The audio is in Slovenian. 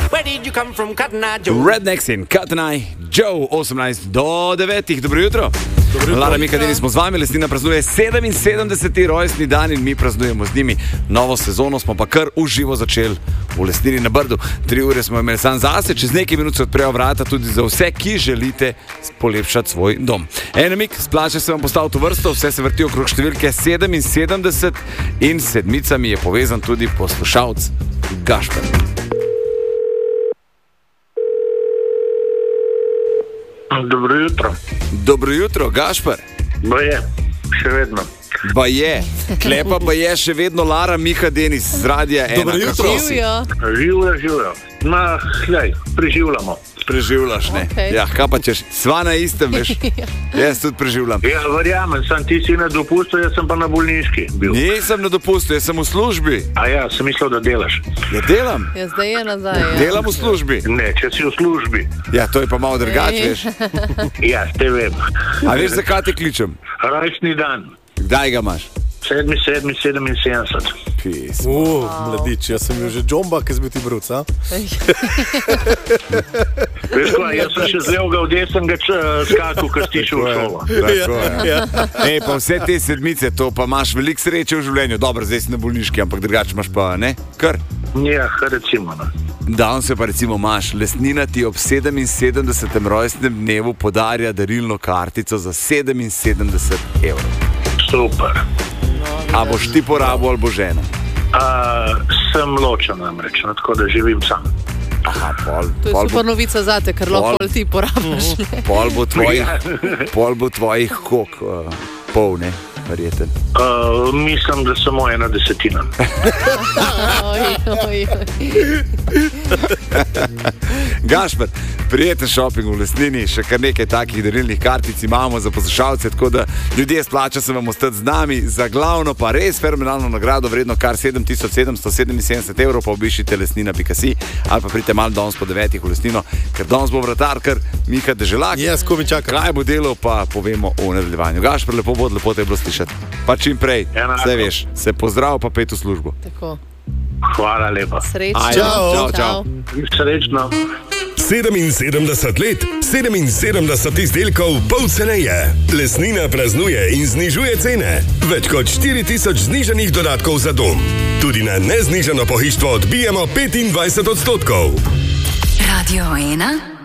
Where did you come from, Cotton Eye Joe? Rednecks in Cotton Eye Joe, 18 do 9. Dobro jutro. Lara Mikadini smo z vami, Lesnina praznuje 77. rojstni dan in mi praznujemo z njimi. Novo sezono smo pa kar uživo začeli v Lesnini na Brdu. 3 ure smo imeli sam zase, čez nekaj minut se odprejo vrata tudi za vse, ki želite polepšati svoj dom. Enemik, splača se vam postaviti v vrsto, vse se vrti okrog številke 77 in s sedmicami je povezan tudi poslušalec Gašper. Dobro jutro. Dobro jutro, Gašper. Baje, še vedno. Baje, klepa pa je še vedno Lara Mikadini z Radija 1. Dobro jutro. Živijo. Ma, hljaj, preživljamo. Preživljaš, ne? Okay. Ja, kaj pa češ? Sva na istem, veš? Jaz tudi preživljam. Ja, verjamem, sam ti si na dopustu, jaz sem pa na bolniški bil. Nisem na dopustu, jaz sem v službi. A ja, sem mislil, da delaš. Ja, delam. Ja, zdaj je nazaj. Ja. Delam v službi. Ne, če si v službi. Ja, to je pa malo drugače, veš? Ja, te vem. A veš, zakaj te kličem? Rojstni dan. Kdaj ga imaš? 7.7.77. Pis. Mladič, jaz sem bil že džomba, ki zbi ti bruca. Veš ko, jaz sem še z levega v desnega skakal, ko si šel v šolo. Tako je. Ej, pa vse te sedmice, to pa imaš veliko sreče v življenju. Dobro, zdaj si na bolniški, ampak drugače imaš pa, ne? Kar? Ja, recimo, ne. Danes se pa recimo imaš, Lesnina ti ob 77. rojstnem dnevu podarja darilno kartico za 77 evrov. Super. A boš ti porabil ali bo žena? Sem ločen namreč, tako da živim sam. Aha, To je super novica zate, ker lahko ti porabiš. Pol bo tvojih kok, pol, ne? Verjeten. Mislim, da samo 1/10. Gašper, prijeten shopping v Lesnini, še kar nekaj takih darilnih kartic imamo za poslušalce, tako da ljudje splača se vam ostati z nami, za glavno pa res fenomenalno nagrado vredno kar 7777 evrov, pa obiščite lesnina.si ali pa pridite malo danes po 9 v Lesnino, ker danes bo vratar, kar Miha Deželak. Jaz, ko mi čakam. Kaj bo delal, pa povemo v nadaljevanju. Gašper, lepo te je bilo slišati. Pa čim prej, vse veš, se pozdrav pa pet v službo. Tako. Hvala lepa. Srečno. Čau. Srečno. 77 let, 77 izdelkov pol ceneje. Lesnina praznuje in znižuje cene. Več kot 4000 znižanih dodatkov za dom. Tudi na neznižano pohištvo odbijemo 25%. Radio 1